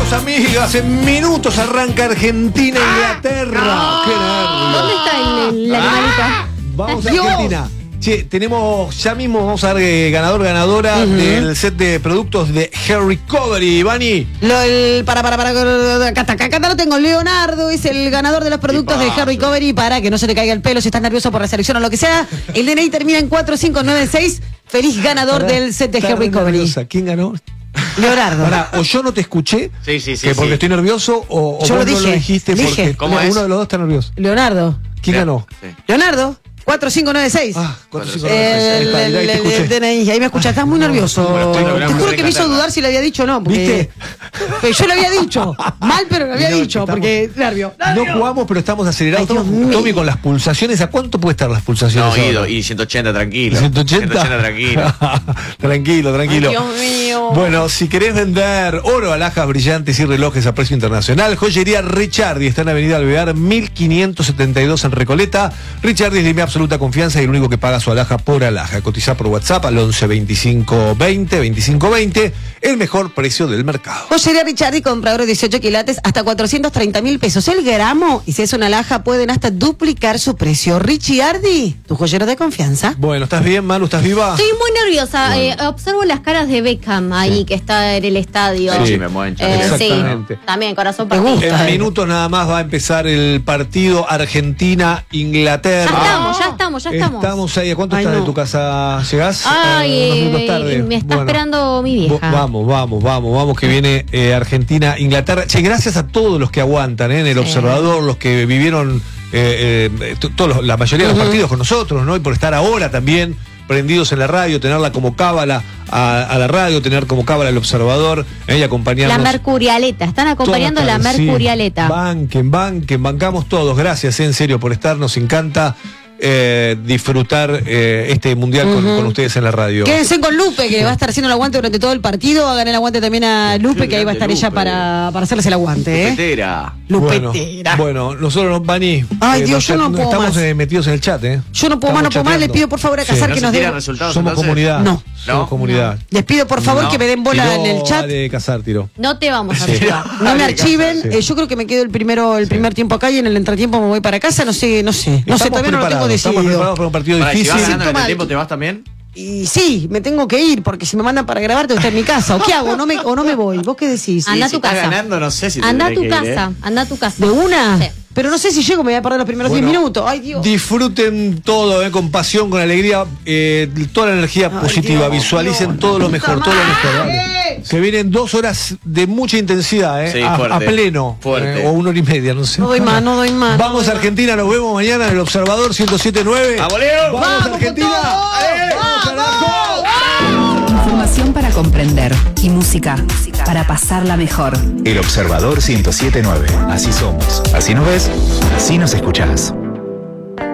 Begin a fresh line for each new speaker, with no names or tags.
amigos, amigas, en minutos arranca Argentina-Inglaterra. ¡Qué nervios!
¿Dónde está la animalita?
Vamos a Argentina. Che, tenemos, ya mismo vamos a dar ganadora del set de productos de Hair Recovery, Vani.
Acá lo tengo. Leonardo es el ganador de los productos de Hair Recovery. Para que no se te caiga el pelo si estás nervioso por la selección o lo que sea. El DNI termina en 4596. Feliz ganador del set de Hair Recovery.
Nerviosa. ¿Quién ganó?
Leonardo.
Pará, o yo no te escuché,
sí,
porque estoy nervioso, o
yo
vos
lo dije,
no lo dijiste porque
¿Cómo es?
uno de los dos está nervioso.
Leonardo.
¿Quién ganó?
Sí.
Leonardo. 4596.
4596.
El DNI. Ahí me escuchas, estás muy nervioso. Te juro que me hizo dudar si le había dicho o no.
¿Viste?
Yo lo había dicho. Mal, pero lo había dicho. Porque nervio.
No jugamos, pero estamos acelerados. Tommy, con las pulsaciones, ¿a cuánto puede estar las pulsaciones?
No, Guido, y 180 tranquilo.
180
tranquilo.
Tranquilo.
Ay, Dios mío.
Bueno, si querés vender oro, alhajas brillantes y relojes a precio internacional, Joyería Richardi está en Avenida Alvear 1572 en Recoleta. Richardi es de mi absoluta confianza y el único que paga su alhaja por alhaja. Cotizá por WhatsApp al 11 25 20 25 20, el mejor precio del mercado.
Joyería Richardi, compra oro 18 quilates hasta 430.000 pesos el gramo, y si es una alhaja pueden hasta duplicar su precio. Richardi, tu joyero de confianza.
Bueno, ¿estás bien, Manu? ¿Estás viva?
Estoy muy nerviosa. Observo las caras de Beckham ahí, que está en el estadio.
Sí,
me mueven.
Exactamente.
Sí, también, corazón
Me
partido.
gusta.
En minutos nada más va a empezar el partido Argentina-Inglaterra.
Ya estamos.
Estamos ahí. ¿A cuánto
Ay,
estás
no.
de tu casa? ¿Llegás?
Ay,
Unos minutos tarde.
me está
Bueno.
esperando mi vieja.
Vamos, que viene Argentina-Inglaterra. Che, gracias a todos los que aguantan en el Observador, los que vivieron la mayoría de los partidos con nosotros, ¿no? Y por estar ahora también prendidos en la radio, tenerla como cábala a la radio, tener como cábala el Observador, y acompañarnos.
La Mercurialeta, están acompañando
toda
la
tarde,
Mercurialeta.
Sí. Banquen, bancamos todos. Gracias, en serio, por estar. Nos encanta disfrutar este mundial con ustedes en la radio.
Quédense con Lupe, que va a estar haciendo el aguante durante todo el partido. Hagan el aguante también a Lupe, que ahí va a estar ella para hacerles el aguante. Lupetera.
Bueno, nosotros, Vani,
Ay, Dios, yo no puedo
estamos
más.
metidos en el chat,
Yo no puedo más. Les pido por favor a Casar que nos den.
Somos comunidad.
No.
Somos comunidad.
Les pido por favor que me den bola en el chat.
De Casar, tiró.
No te vamos a ayudar.
No me archiven. Yo creo que me quedo el primer tiempo acá y en el entretiempo me voy para casa. No sé, todavía no lo tengo decidido.
Estamos preparados para un partido difícil.
Si vas ganando en el tiempo, ¿te vas también?
Y sí, me tengo que ir, porque si me mandan para grabar tengo que estar en mi casa. ¿O qué hago? ¿O no me voy? ¿Vos qué decís?
Anda a tu
si estás
casa.
ganando, no sé si
Anda a tu
tendré que ir,
casa. Anda a tu casa.
¿De una?
Sí.
Pero no sé si llego, me voy a perder los primeros 10 minutos. Ay, Dios.
Disfruten todo, con pasión, con alegría, toda la energía positiva.
Dios,
Visualicen
Dios,
todo lo
puta
mejor, todo lo mejor.
madre.
Dale. Se vienen 2 horas de mucha intensidad,
Sí,
a
fuerte.
pleno.
Fuerte.
O 1 hora y media, no sé.
No doy más.
Vamos a Argentina, nos vemos mañana en el Observador 107.9.
¡Vamos, Leo!
¡Vamos, Argentina! ¡Vamos, carajo!
Información para comprender y música para pasarla mejor.
El Observador 107.9. Así somos. Así nos ves. Así nos escuchás.